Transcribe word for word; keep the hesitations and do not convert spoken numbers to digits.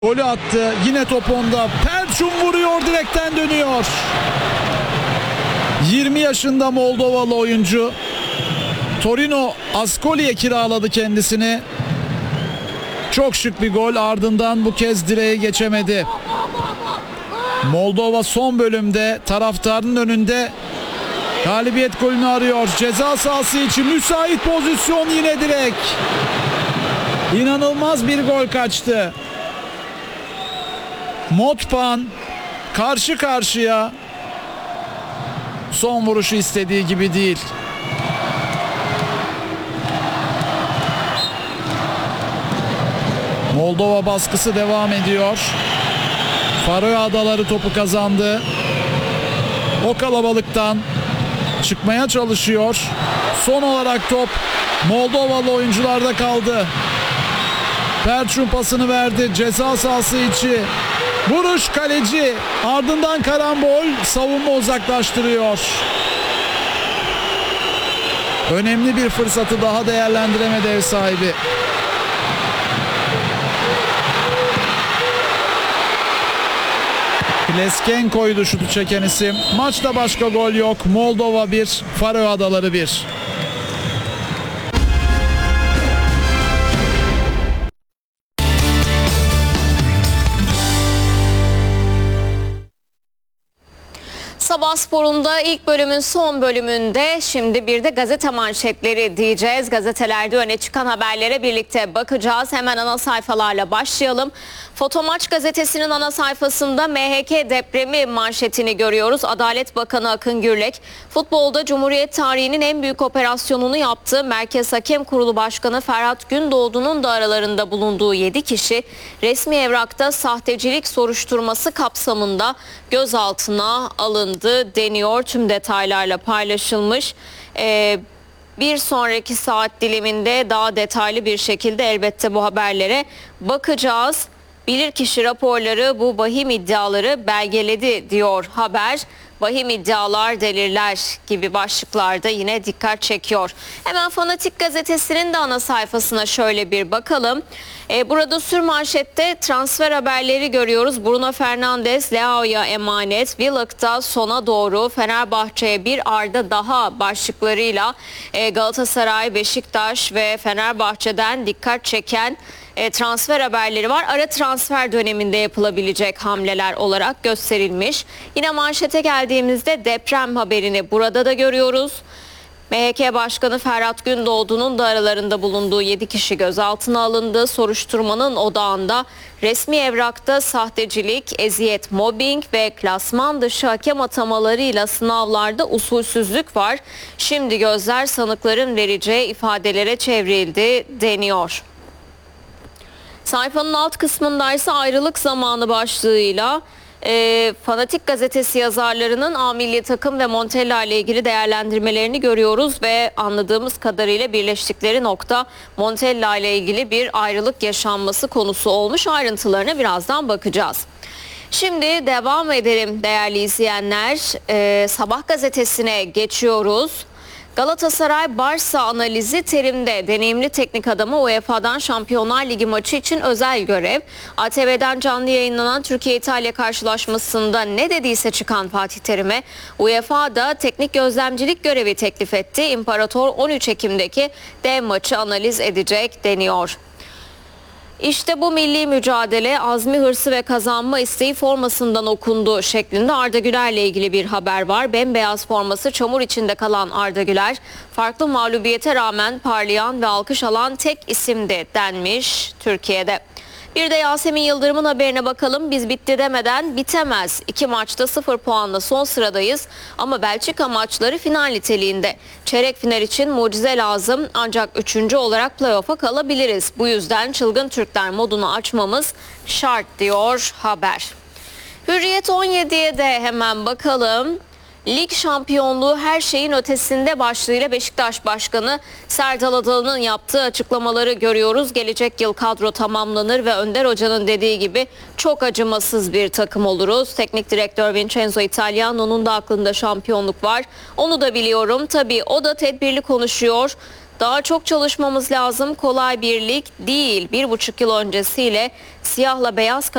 Golü attı. Yine top onda. Perçum vuruyor. Direkten dönüyor. yirmi yaşında Moldovalı oyuncu. Torino Ascoli'ye kiraladı kendisini. Çok şık bir gol. Ardından bu kez direğe geçemedi. Moldova son bölümde taraftarın önünde galibiyet golünü arıyor. Ceza sahası için müsait pozisyon, yine direk. İnanılmaz bir gol kaçtı. Motpan karşı karşıya. Son vuruşu istediği gibi değil. Moldova baskısı devam ediyor. Faroe Adaları topu kazandı. O kalabalıktan çıkmaya çalışıyor. Son olarak top Moldovalı oyuncularda kaldı. Perçum pasını verdi ceza sahası içi. Vuruş kaleci. Ardından karambol, savunma uzaklaştırıyor. Önemli bir fırsatı daha değerlendiremedi ev sahibi. Pleskenko'ydu şutu çeken isim. Maçta başka gol yok. Moldova bir, Faroe Adaları bir. Sabah Spor'unda ilk bölümün son bölümünde şimdi bir de gazete manşetleri diyeceğiz. Gazetelerde öne çıkan haberlere birlikte bakacağız. Hemen ana sayfalarla başlayalım. Fotomaç gazetesinin ana sayfasında M H K depremi manşetini görüyoruz. Adalet Bakanı Akın Gürlek, futbolda Cumhuriyet tarihinin en büyük operasyonunu yaptı. Merkez Hakem Kurulu Başkanı Ferhat Gündoğdu'nun da aralarında bulunduğu yedi kişi resmi evrakta sahtecilik soruşturması kapsamında gözaltına alındı deniyor. Tüm detaylarla paylaşılmış. Ee, bir sonraki saat diliminde daha detaylı bir şekilde elbette bu haberlere bakacağız. Bilirkişi raporları bu vahim iddiaları belgeledi diyor haber. Vahim iddialar, deliller gibi başlıklarda yine dikkat çekiyor. Hemen Fanatik gazetesinin de ana sayfasına şöyle bir bakalım. Ee, burada sürmanşette transfer haberleri görüyoruz. Bruno Fernandes, Leao'ya emanet, Willock'ta sona doğru, Fenerbahçe'ye bir Arda daha başlıklarıyla e, Galatasaray, Beşiktaş ve Fenerbahçe'den dikkat çeken E, transfer haberleri var. Ara transfer döneminde yapılabilecek hamleler olarak gösterilmiş. Yine manşete geldiğimizde deprem haberini burada da görüyoruz. M H K Başkanı Ferhat Gündoğdu'nun da aralarında bulunduğu yedi kişi gözaltına alındı. Soruşturmanın odağında resmi evrakta sahtecilik, eziyet, mobbing ve klasman dışı hakem atamalarıyla sınavlarda usulsüzlük var. Şimdi gözler sanıkların vereceği ifadelere çevrildi deniyor. Sayfanın alt kısmında ise ayrılık zamanı başlığıyla e, Fanatik gazetesi yazarlarının A milli takım ve Montella ile ilgili değerlendirmelerini görüyoruz ve anladığımız kadarıyla birleştikleri nokta Montella ile ilgili bir ayrılık yaşanması konusu olmuş. Ayrıntılarına birazdan bakacağız. Şimdi devam edelim değerli izleyenler. E, Sabah gazetesine geçiyoruz. Galatasaray Barça analizi terimde, deneyimli teknik adamı U E F A'dan Şampiyonlar Ligi maçı için özel görev. A T V'den canlı yayınlanan Türkiye-İtalya karşılaşmasında ne dediyse çıkan Fatih Terim'e U E F A'da teknik gözlemcilik görevi teklif etti. İmparator on üç Ekim'deki dev maçı analiz edecek deniyor. İşte bu milli mücadele, azmi, hırsı ve kazanma isteği formasından okundu şeklinde Arda Güler'le ilgili bir haber var. Bembeyaz forması çamur içinde kalan Arda Güler, farklı mağlubiyete rağmen parlayan ve alkış alan tek isimdi denmiş Türkiye'de. Bir de Yasemin Yıldırım'ın haberine bakalım. Biz bitti demeden bitemez. İki maçta sıfır puanla son sıradayız. Ama Belçika maçları final niteliğinde. Çeyrek final için mucize lazım. Ancak üçüncü olarak playoff'a kalabiliriz. Bu yüzden çılgın Türkler modunu açmamız şart diyor haber. Hürriyet on yediye de hemen bakalım. Lig şampiyonluğu her şeyin ötesinde başlığıyla Beşiktaş Başkanı Serdal Adalı'nın yaptığı açıklamaları görüyoruz. Gelecek yıl kadro tamamlanır ve Önder Hoca'nın dediği gibi çok acımasız bir takım oluruz. Teknik direktör Vincenzo Italiano'nun da aklında şampiyonluk var. Onu da biliyorum. Tabii o da tedbirli konuşuyor. Daha çok çalışmamız lazım. Kolay bir lig değil. Bir buçuk yıl öncesiyle siyahla beyaz